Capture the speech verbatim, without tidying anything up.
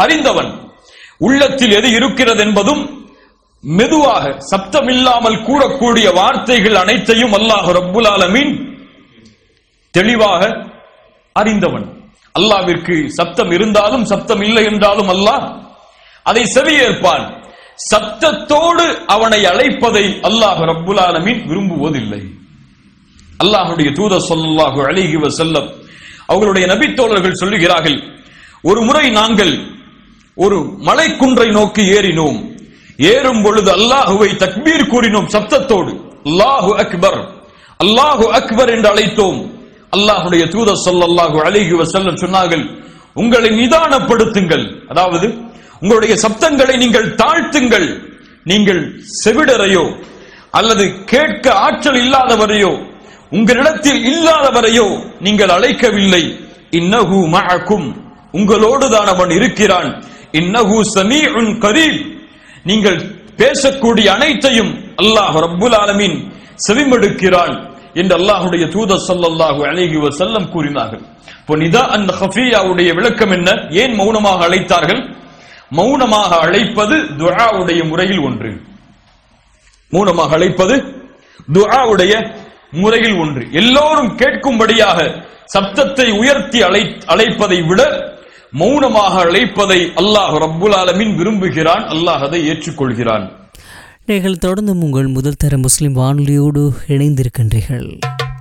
அறிந்தவன். உள்ளத்தில் எது இருக்கிறது என்பதும் மெதுவாக சப்தமில்லாமல் கூறக்கூடிய வார்த்தைகள் அனைத்தையும் அல்லாஹ் ரப்புல் ஆலமீன் தெளிவாக அறிந்தவன். அல்லாஹ்விற்கு சப்தம் இருந்தாலும் சப்தம் இல்லை என்றாலும் அல்லாஹ் அதை செவியேற்பான். சப்தத்தோடு அவனை அழைப்பதை அல்லாஹ் ரப்புல் ஆலமீன் விரும்புவதில்லை. அல்லாஹ்வுடைய தூதர் ஸல்லல்லாஹு அலைஹி வஸல்லம் அவர்களுடைய நபி தோழர்கள் சொல்லுகிறார்கள், ஒரு முறை நாங்கள் ஒரு மலைக்குன்றை நோக்கி ஏறினோம். ஏறும் பொழுது அல்லாஹுவை தக்பீர் கூறினோம் சப்தத்தோடு. அல்லாஹு அக்பர் அல்லாஹு அக்பர் என்று அழைத்தோம். அல்லாஹ்வுடைய தூதர் ஸல்லல்லாஹு அலைஹி வஸல்லம் சொன்னார்கள், உங்களை நிதானப்படுத்துங்கள், அதாவது உங்களுடைய சப்தங்களை நீங்கள் தாழ்த்துங்கள். நீங்கள் செவிடரையோ அல்லது கேட்க ஆற்றல் இல்லாதவரையோ உங்களிடத்தில் இல்லாதவரையோ நீங்கள் அழைக்கவில்லை. இன்னஹு மஅக்கும், உங்களோடு தான் அவன் இருக்கிறான். இன்னஹு ஸமீஉன் கரீப், நீங்கள் பேசக்கூடிய அனைத்தையும் அல்லாஹ் ரப்புல் ஆலமீன் செவிமடுக்கிறான் என்று அல்லாஹ்வுடைய தூதர் ஸல்லல்லாஹு அலைஹி வஸல்லம் கூறினார்கள். இப்போ நிதா அன் ஹஃபியாவுடைய விளக்கம் என்ன? ஏன் மௌனமாக அழைத்தார்கள்? மௌனமாக அழைப்பது துஆவுடைய முறையில் ஒன்று. மௌனமாக அழைப்பது துஆவுடைய முறையில் ஒன்று. எல்லோரும் கேட்கும்படியாக சப்தத்தை உயர்த்தி அழை அழைப்பதை விட மௌனமாக அழைப்பதை அல்லாஹ் ரப்புல் ஆலமீன் விரும்புகிறான். அல்லாஹ் அதை ஏற்றுக்கொள்கிறான். நீங்கள் தொடர்ந்து உங்கள் முதல் தர முஸ்லிம் வானொலியோடு இணைந்திருக்கின்றீர்கள்.